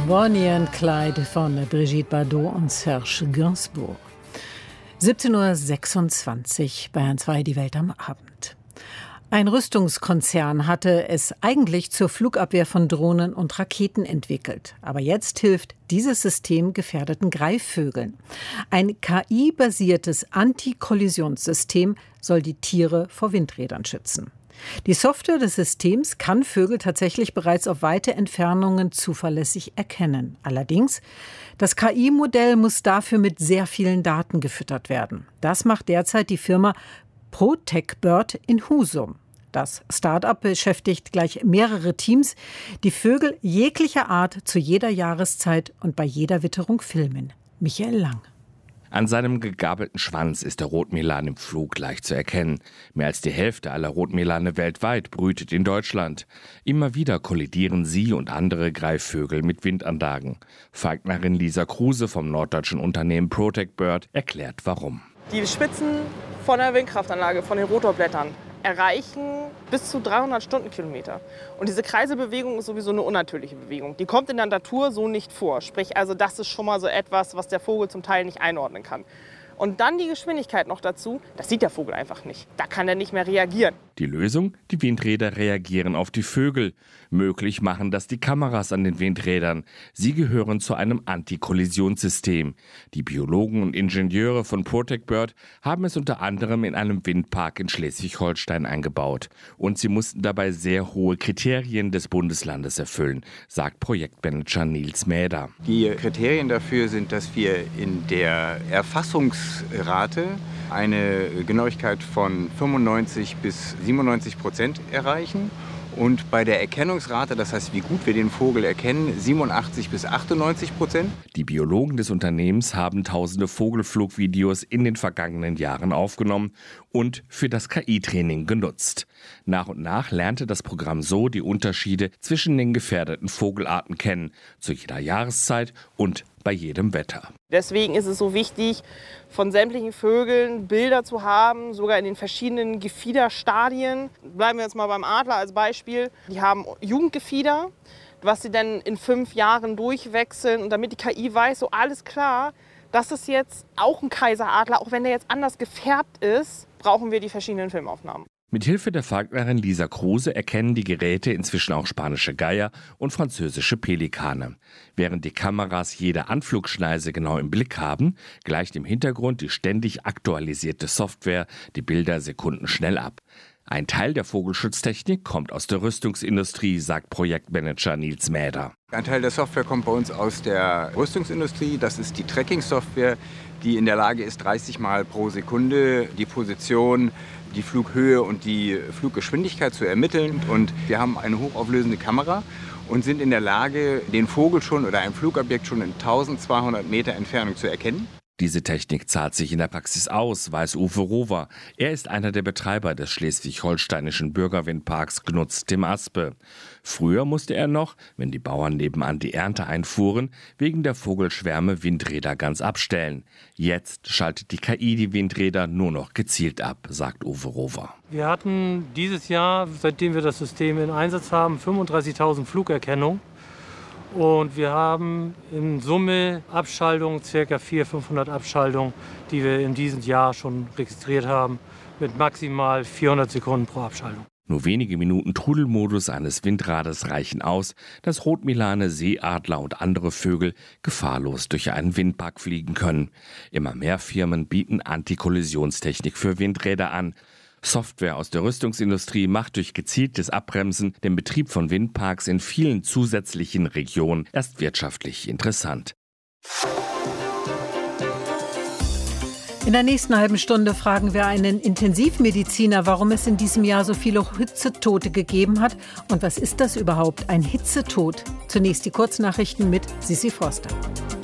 Bonnie and Clyde von Brigitte Bardot und Serge Gainsbourg. 17.26 Uhr, Bayern 2, die Welt am Abend. Ein Rüstungskonzern hatte es eigentlich zur Flugabwehr von Drohnen und Raketen entwickelt. Aber jetzt hilft dieses System gefährdeten Greifvögeln. Ein KI-basiertes Antikollisionssystem soll die Tiere vor Windrädern schützen. Die Software des Systems kann Vögel tatsächlich bereits auf weite Entfernungen zuverlässig erkennen. Allerdings, das KI-Modell muss dafür mit sehr vielen Daten gefüttert werden. Das macht derzeit die Firma ProtectBird in Husum. Das Start-up beschäftigt gleich mehrere Teams, die Vögel jeglicher Art zu jeder Jahreszeit und bei jeder Witterung filmen. Michael Lang. An seinem gegabelten Schwanz ist der Rotmilan im Flug leicht zu erkennen. Mehr als die Hälfte aller Rotmilane weltweit brütet in Deutschland. Immer wieder kollidieren sie und andere Greifvögel mit Windanlagen. Falknerin Lisa Kruse vom norddeutschen Unternehmen ProtectBird erklärt warum. Die Spitzen von der Windkraftanlage, von den Rotorblättern, erreichen bis zu 300 Stundenkilometer. Und diese Kreiselbewegung ist sowieso eine unnatürliche Bewegung. Die kommt in der Natur so nicht vor. Sprich, also das ist schon mal so etwas, was der Vogel zum Teil nicht einordnen kann. Und dann die Geschwindigkeit noch dazu, das sieht der Vogel einfach nicht. Da kann er nicht mehr reagieren. Die Lösung? Die Windräder reagieren auf die Vögel. Möglich machen das die Kameras an den Windrädern. Sie gehören zu einem Antikollisionssystem. Die Biologen und Ingenieure von ProtectBird haben es unter anderem in einem Windpark in Schleswig-Holstein eingebaut. Und sie mussten dabei sehr hohe Kriterien des Bundeslandes erfüllen, sagt Projektmanager Nils Mäder. Die Kriterien dafür sind, dass wir in der Erfassungsrate eine Genauigkeit von 95 bis 97% erreichen und bei der Erkennungsrate, das heißt, wie gut wir den Vogel erkennen, 87 bis 98%. Die Biologen des Unternehmens haben tausende Vogelflugvideos in den vergangenen Jahren aufgenommen und für das KI-Training genutzt. Nach und nach lernte das Programm so die Unterschiede zwischen den gefährdeten Vogelarten kennen, zu jeder Jahreszeit und bei jedem Wetter. Deswegen ist es so wichtig, von sämtlichen Vögeln Bilder zu haben, sogar in den verschiedenen Gefiederstadien. Bleiben wir jetzt mal beim Adler als Beispiel. Die haben Jugendgefieder, was sie dann in 5 Jahren durchwechseln. Und damit die KI weiß, so alles klar, das ist jetzt auch ein Kaiseradler, auch wenn der jetzt anders gefärbt ist, brauchen wir die verschiedenen Filmaufnahmen. Mit Hilfe der Falknerin Lisa Kruse erkennen die Geräte inzwischen auch spanische Geier und französische Pelikane. Während die Kameras jede Anflugschneise genau im Blick haben, gleicht im Hintergrund die ständig aktualisierte Software die Bilder sekundenschnell ab. Ein Teil der Vogelschutztechnik kommt aus der Rüstungsindustrie, sagt Projektmanager Nils Mäder. Ein Teil der Software kommt bei uns aus der Rüstungsindustrie. Das ist die Tracking-Software, die in der Lage ist, 30 Mal pro Sekunde die Position, die Flughöhe und die Fluggeschwindigkeit zu ermitteln. Und wir haben eine hochauflösende Kamera und sind in der Lage, den Vogel schon oder ein Flugobjekt schon in 1200 Meter Entfernung zu erkennen. Diese Technik zahlt sich in der Praxis aus, weiß Uwe Rover. Er ist einer der Betreiber des schleswig-holsteinischen Bürgerwindparks Gnutz-Tim-Aspe. Früher musste er noch, wenn die Bauern nebenan die Ernte einfuhren, wegen der Vogelschwärme Windräder ganz abstellen. Jetzt schaltet die KI die Windräder nur noch gezielt ab, sagt Uwe Rover. Wir hatten dieses Jahr, seitdem wir das System in Einsatz haben, 35.000 Flugerkennungen. Und wir haben in Summe Abschaltungen, ca. 400-500 Abschaltungen, die wir in diesem Jahr schon registriert haben, mit maximal 400 Sekunden pro Abschaltung. Nur wenige Minuten Trudelmodus eines Windrades reichen aus, dass Rotmilane, Seeadler und andere Vögel gefahrlos durch einen Windpark fliegen können. Immer mehr Firmen bieten Antikollisionstechnik für Windräder an. Software aus der Rüstungsindustrie macht durch gezieltes Abbremsen den Betrieb von Windparks in vielen zusätzlichen Regionen erst wirtschaftlich interessant. In der nächsten halben Stunde fragen wir einen Intensivmediziner, warum es in diesem Jahr so viele Hitzetote gegeben hat. Und was ist das überhaupt, ein Hitzetod? Zunächst die Kurznachrichten mit Sissi Forster.